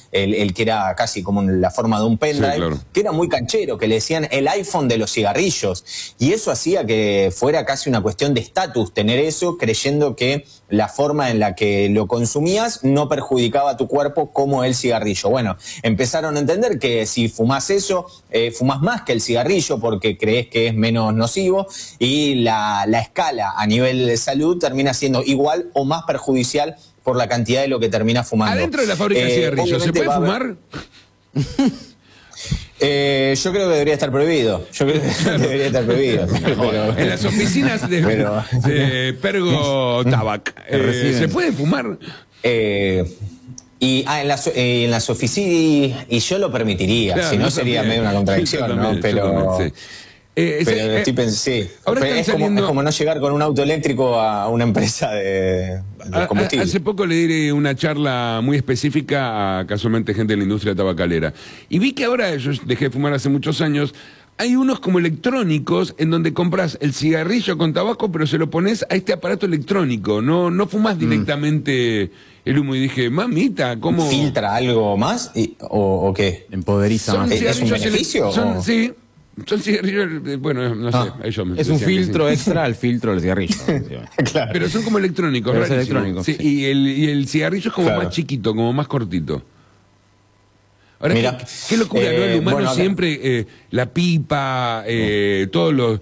el que era casi como la forma de un pendrive, sí, claro, que era muy canchero, que le decían el iPhone de los cigarrillos. Y eso hacía que fuera casi una cuestión de estatus tener eso, creyendo que la forma en la que lo consumías no perjudicaba a tu cuerpo como el cigarrillo. Bueno, empezaron a entender que si fumás eso, fumás más que el cigarrillo porque crees que es menos nocivo, y la escala a nivel de salud termina siendo igual o más perjudicial por la cantidad de lo que termina fumando. Adentro de la fábrica de cigarrillos, ¿se puede fumar? Yo creo que debería estar prohibido. Yo creo que debería estar prohibido. Pero, en las oficinas de Pergo Tabac, ¿se puede fumar? En las oficinas, y yo lo permitiría, claro, si no sería medio una contradicción, ¿no? Pero estoy pensando, sí. Es como no llegar con un auto eléctrico a una empresa de combustible. Hace poco le di una charla muy específica a casualmente gente de la industria tabacalera. Y vi que ahora, yo dejé de fumar hace muchos años, hay unos como electrónicos en donde compras el cigarrillo con tabaco, pero se lo pones a este aparato electrónico. No fumas directamente el humo. Y dije, mamita, ¿cómo? ¿Filtra algo más? ¿O qué? ¿Empoderiza más? ¿Es un beneficio? Sí. Son cigarrillos, bueno, no sé. Es un filtro extra al filtro del cigarrillo. Claro. Pero son como electrónicos. Es electrónico, sí. Y el cigarrillo es como más chiquito, como más cortito. Ahora, mira, qué locura, ¿no? El humano siempre, la pipa, todo lo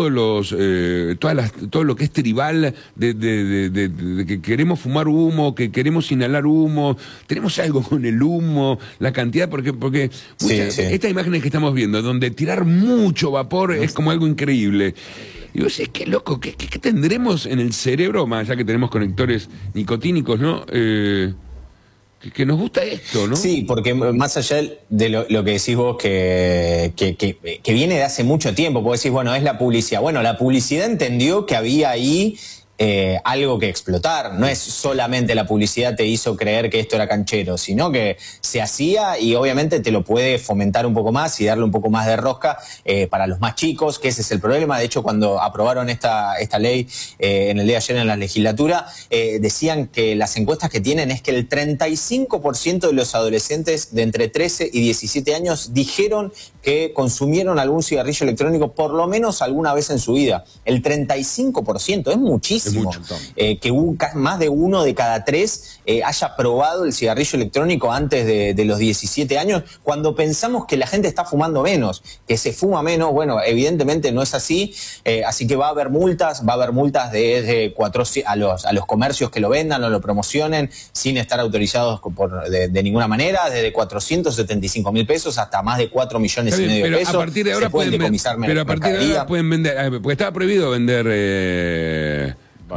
que es tribal, de que queremos fumar humo, que queremos inhalar humo, tenemos algo con el humo, la cantidad, porque estas imágenes que estamos viendo, donde tirar mucho vapor es como algo increíble. Y vos decís, qué loco, ¿qué tendremos en el cerebro, más allá que tenemos conectores nicotínicos, ¿no? Que nos gusta esto, ¿no? Sí, porque más allá de lo que decís vos, que viene de hace mucho tiempo, porque decís, bueno, es la publicidad. Bueno, la publicidad entendió que había ahí algo que explotar. No es solamente la publicidad te hizo creer que esto era canchero, sino que se hacía y obviamente te lo puede fomentar un poco más y darle un poco más de rosca para los más chicos, que ese es el problema. De hecho, cuando aprobaron esta ley en el día de ayer en la legislatura, decían que las encuestas que tienen es que el 35% de los adolescentes de entre 13 y 17 años dijeron que consumieron algún cigarrillo electrónico por lo menos alguna vez en su vida. El 35%, es muchísimo. Que más de 1 de cada 3 haya probado el cigarrillo electrónico antes de los 17 años, cuando pensamos que la gente está fumando menos, que se fuma menos. Bueno, evidentemente no es así, así que va a haber multas desde a los comercios que lo vendan o lo promocionen sin estar autorizados de ninguna manera, desde 475.000 pesos hasta más de 4 millones y medio de pesos. A partir de ahora pueden vender, porque estaba prohibido vender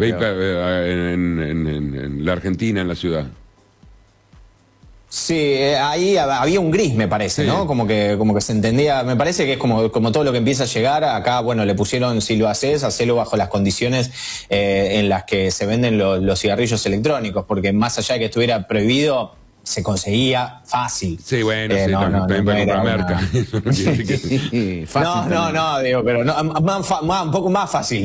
en la Argentina, en la ciudad. Sí, ahí había un gris, me parece, ¿no? Como que se entendía, me parece que es como todo lo que empieza a llegar. Acá, bueno, le pusieron, si lo hacelo bajo las condiciones en las que se venden los cigarrillos electrónicos, porque más allá de que estuviera prohibido, se conseguía fácil. Sí, bueno, también para comprar merca. No, digo, pero un poco más fácil,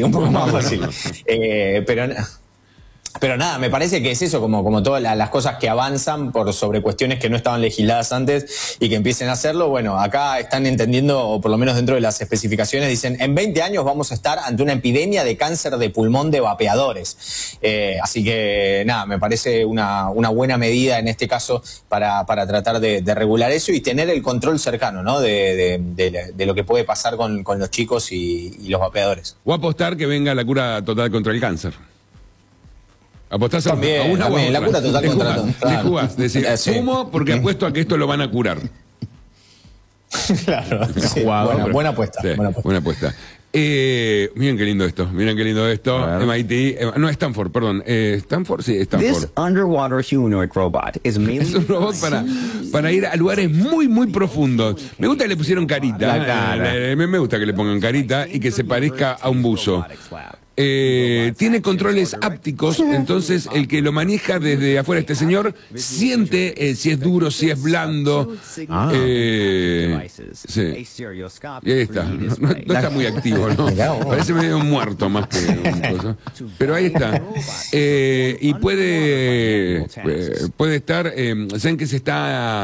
pero nada, me parece que es eso, como todas las cosas que avanzan sobre cuestiones que no estaban legisladas antes y que empiecen a hacerlo. Bueno, acá están entendiendo, o por lo menos dentro de las especificaciones, dicen, en 20 años vamos a estar ante una epidemia de cáncer de pulmón de vapeadores. Así que nada, me parece una buena medida en este caso para tratar de regular eso y tener el control cercano, ¿no? de lo que puede pasar con los chicos y los vapeadores. O apostar que venga la cura total contra el cáncer. Apostás también, a una la cura total contra todo. Le jugás, decís, fumo porque apuesto a que esto lo van a curar. Claro, sí, buena apuesta. Sí, buena apuesta. Miren qué lindo esto, MIT, no, Stanford, perdón. Stanford, sí, Stanford. This underwater humanoid robot is mainly... Es un robot para ir a lugares muy, muy profundos. Me gusta que le pusieron carita. Me gusta que le pongan carita y que se parezca a un buzo. Tiene controles ápticos, entonces el que lo maneja desde afuera, este señor, siente si es duro, si es blando. Sí. Y ahí está. No está muy activo, ¿no? Parece medio muerto más que un cosa. Pero ahí está. Y puede estar, ¿saben que se está